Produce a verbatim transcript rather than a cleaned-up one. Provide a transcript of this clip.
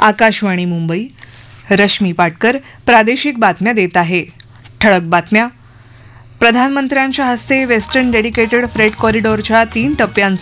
आकाशवाणी मुंबई. रश्मी पाटकर प्रादेशिक बातम्या देत आहे. ठळक बातम्या. प्रधानमंत्र्यांच्या हस्ते वेस्टर्न डेडिकेटेड फ्रेट कॉरिडॉरच्या तीन टप्प्यांचं